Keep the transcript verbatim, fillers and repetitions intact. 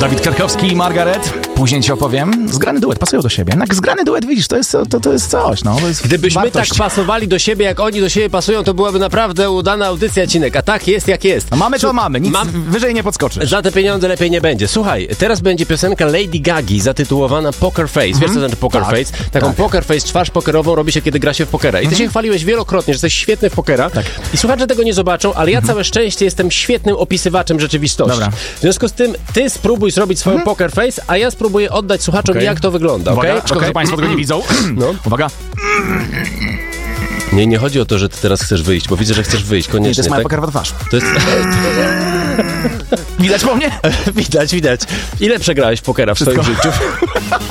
Dawid Karkowski i Margaret. Później ci opowiem. Zgrany duet, pasują do siebie. Jednak zgrany duet, widzisz, to jest, to, to jest coś. No, to jest Gdybyśmy wartość. tak pasowali do siebie, jak oni do siebie pasują, to byłaby naprawdę udana audycja, Cinek. A tak jest, jak jest. No mamy to mamy, nic Mam... wyżej nie podskoczysz. Za te pieniądze lepiej nie będzie. Słuchaj, teraz będzie piosenka Lady Gagi zatytułowana Poker Face. Wiesz, co to znaczy Poker Tak, Face? Taką tak. Poker Face, twarz pokerową robi się, kiedy gra się w pokera. I ty się chwaliłeś wielokrotnie, że jesteś świetny w pokera. Tak. I słuchacze tego nie zobaczą, ale ja całe szczęście jestem świetnym opisywaczem rzeczywistości. Dobra. W związku z tym, ty spróbuj zrobić swoją Poker Face, a ja spróbuję oddać słuchaczom, Okej. jak to wygląda. Uwaga, Okay? szkoda, Okay? że państwo tego nie widzą. No. Uwaga. Nie, nie chodzi o to, że ty teraz chcesz wyjść, bo widzę, że chcesz wyjść, koniecznie. Nie, to jest moja tak? pokerowa twarz. To jest... Widać po mnie? widać, widać. Ile przegrałeś w pokera w Wszystko. swoim życiu?